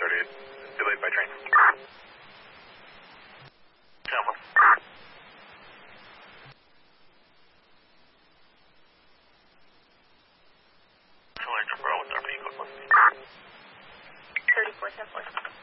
delayed by train. Someone. Select a row with RP quickly. 34 10